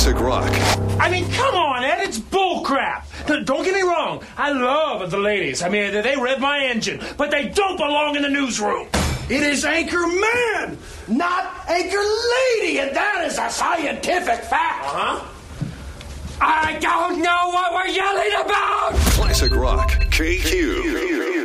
Classic rock. I mean, come on, Ed, it's bullcrap. Don't get me wrong. I love the ladies. I mean, they rev my engine, but they don't belong in the newsroom. It is Anchor Man, not Anchor Lady, and that is a scientific fact. Uh-huh. I don't know what we're yelling about. Classic rock. KQ.